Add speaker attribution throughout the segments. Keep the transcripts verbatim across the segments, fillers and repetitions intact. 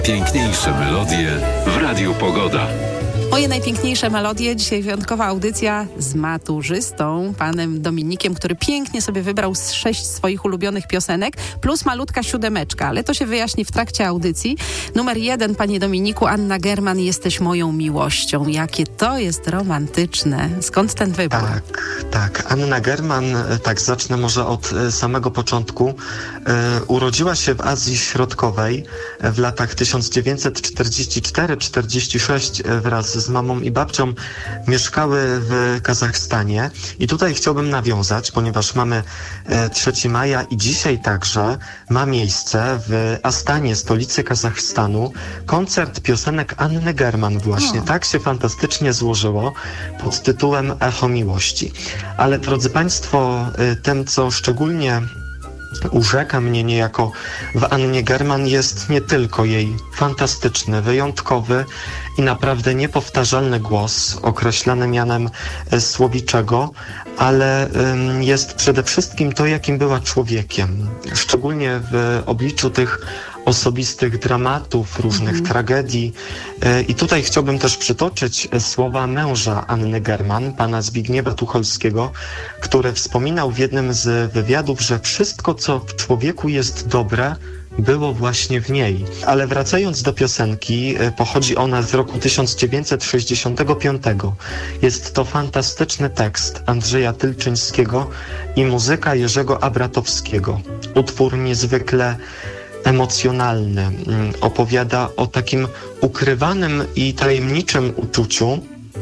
Speaker 1: Piękniejsze melodie w Radiu Pogoda.
Speaker 2: Moje najpiękniejsze melodie. Dzisiaj wyjątkowa audycja z maturzystą, panem Dominikiem, który pięknie sobie wybrał z sześć swoich ulubionych piosenek, plus malutka siódemeczka, ale to się wyjaśni w trakcie audycji. Numer jeden, panie Dominiku, Anna German, Jesteś moją miłością. Jakie to jest romantyczne. Skąd ten wybór?
Speaker 3: Tak, tak. Anna German, tak zacznę może od samego początku, e, urodziła się w Azji Środkowej w latach tysiąc dziewięćset czterdziesty czwarty czterdziesty szósty wraz z mamą i babcią mieszkały w Kazachstanie. I tutaj chciałbym nawiązać, ponieważ mamy trzeciego maja i dzisiaj także ma miejsce w Astanie, stolicy Kazachstanu, koncert piosenek Anny German właśnie. O. Tak się fantastycznie złożyło pod tytułem Echo Miłości. Ale drodzy Państwo, tym, co szczególnie urzeka mnie niejako w Annie German, jest nie tylko jej fantastyczny, wyjątkowy i naprawdę niepowtarzalny głos, określany mianem słowiczego, ale ym, jest przede wszystkim to, jakim była człowiekiem. Szczególnie w obliczu tych osobistych dramatów, różnych mm. tragedii. I tutaj chciałbym też przytoczyć słowa męża Anny German, pana Zbigniewa Tucholskiego, który wspominał w jednym z wywiadów, że wszystko, co w człowieku jest dobre, było właśnie w niej. Ale wracając do piosenki, pochodzi ona z roku tysiąc dziewięćset sześćdziesiątego piątego. Jest to fantastyczny tekst Andrzeja Tylczyńskiego i muzyka Jerzego Abratowskiego. Utwór niezwykle emocjonalny. Opowiada o takim ukrywanym i tajemniczym uczuciu,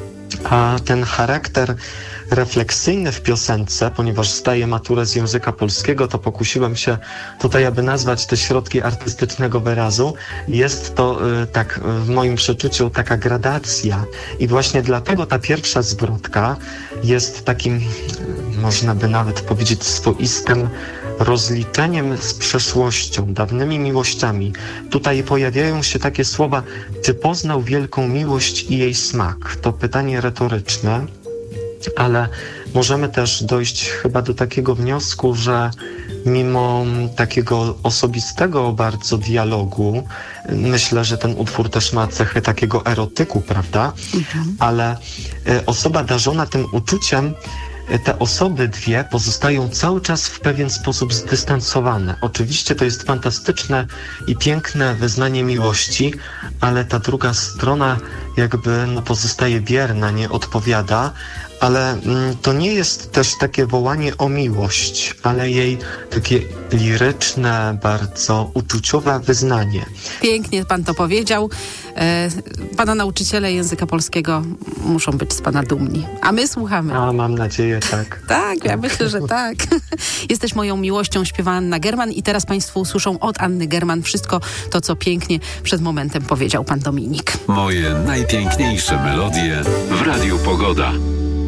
Speaker 3: a ten charakter refleksyjny w piosence, ponieważ zdaję maturę z języka polskiego, to pokusiłem się tutaj, aby nazwać te środki artystycznego wyrazu. Jest to, tak w moim przeczuciu, taka gradacja i właśnie dlatego ta pierwsza zwrotka jest takim, można by nawet powiedzieć, swoistym rozliczeniem z przeszłością, dawnymi miłościami. Tutaj pojawiają się takie słowa: czy poznał wielką miłość i jej smak? To pytanie retoryczne, ale możemy też dojść chyba do takiego wniosku, że mimo takiego osobistego bardzo dialogu, myślę, że ten utwór też ma cechy takiego erotyku, prawda? Mhm. Ale osoba darzona tym uczuciem, te osoby dwie pozostają cały czas w pewien sposób zdystansowane. Oczywiście to jest fantastyczne i piękne wyznanie miłości, ale ta druga strona jakby no, pozostaje bierna, nie odpowiada, ale mm, to nie jest też takie wołanie o miłość, ale jej takie liryczne, bardzo uczuciowe wyznanie.
Speaker 2: Pięknie pan to powiedział. E, pana nauczyciele języka polskiego muszą być z pana dumni. A my słuchamy.
Speaker 3: A, mam nadzieję, tak.
Speaker 2: Tak, ja myślę, że tak. Jesteś moją miłością, śpiewa Anna German i teraz państwo usłyszą od Anny German wszystko to, co pięknie przed momentem powiedział pan Dominik.
Speaker 1: Moje najpiękniejsze melodie w Radiu Pogoda.